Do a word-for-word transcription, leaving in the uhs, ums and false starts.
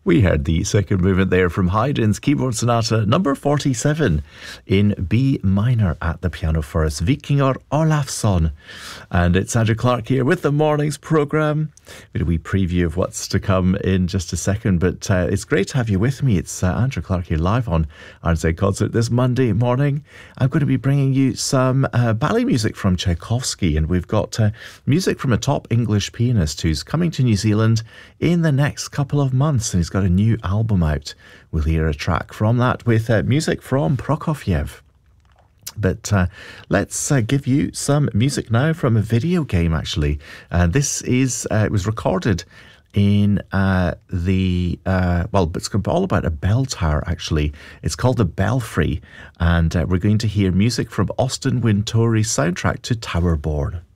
We heard the second movement there from Haydn's Keyboard Sonata number forty-seven in B minor at the piano for us, Vikingur Olafsson. And it's Andrew Clark here with the morning's programme. We had a wee preview of what's to come in just a second, but uh, it's great to have you with me. It's uh, Andrew Clark here live on R N Z Concert this Monday morning. I'm going to be bringing you some uh, ballet music from Tchaikovsky, and we've got uh, music from a top English pianist who's coming to New Zealand in the next couple of months, and he's got a new album out. We'll hear a track from that with uh, music from Prokofiev. But uh, let's uh, give you some music now from a video game, actually. And uh, this is, uh, it was recorded in uh, the, uh, well, it's all about a bell tower, actually. It's called The Belfry. And uh, we're going to hear music from Austin Wintour's soundtrack to Towerborn.